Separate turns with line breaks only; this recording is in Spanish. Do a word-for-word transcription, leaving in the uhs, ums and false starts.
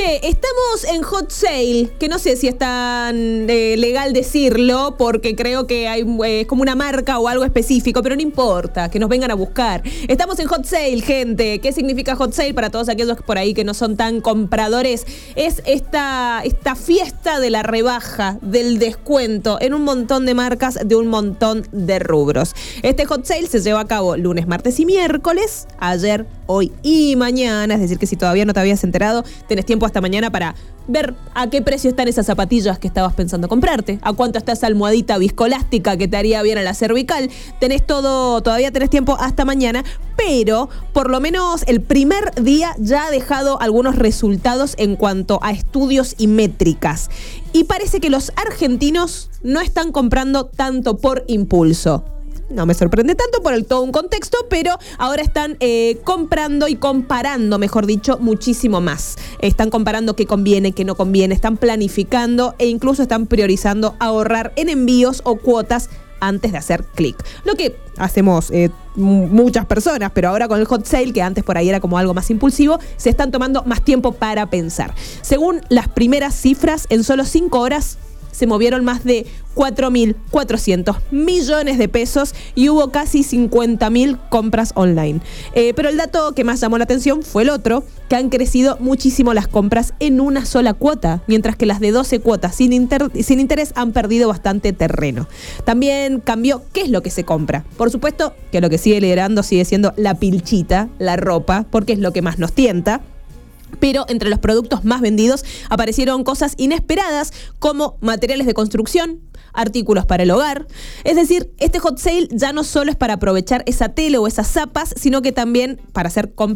Che, estamos en hot sale, que no sé si es tan eh, legal decirlo, porque creo que hay eh, es como una marca o algo específico, pero no importa, que nos vengan a buscar. Estamos en hot sale, gente. ¿Qué significa hot sale para todos aquellos por ahí que no son tan compradores? Es esta, esta fiesta de la rebaja, del descuento en un montón de marcas, de un montón de rubros. Este hot sale se lleva a cabo lunes, martes y miércoles, ayer, hoy y mañana, es decir que si todavía no te habías enterado, tenés tiempo hasta mañana para ver a qué precio están esas zapatillas que estabas pensando comprarte, a cuánto está esa almohadita viscolástica que te haría bien a la cervical. Tenés todo, todavía tenés tiempo hasta mañana, pero por lo menos el primer día ya ha dejado algunos resultados en cuanto a estudios y métricas. Y parece que los argentinos no están comprando tanto por impulso. No me sorprende tanto por el todo un contexto, pero ahora están eh, comprando y comparando, mejor dicho, muchísimo más. Están comparando qué conviene, qué no conviene, están planificando e incluso están priorizando ahorrar en envíos o cuotas antes de hacer clic. Lo que hacemos eh, m- muchas personas, pero ahora con el hot sale, que antes por ahí era como algo más impulsivo, se están tomando más tiempo para pensar. Según las primeras cifras, en solo cinco horas se movieron más de cuatro mil cuatrocientos millones de pesos y hubo casi cincuenta mil compras online. Eh, pero el dato que más llamó la atención fue el otro, que han crecido muchísimo las compras en una sola cuota, mientras que las de doce cuotas sin, inter- sin interés han perdido bastante terreno. También cambió qué es lo que se compra. Por supuesto que lo que sigue liderando sigue siendo la pilchita, la ropa, porque es lo que más nos tienta. Pero entre los productos más vendidos aparecieron cosas inesperadas como materiales de construcción, artículos para el hogar. Es decir, este hot sale ya no solo es para aprovechar esa tela o esas zapas, sino que también para hacer compras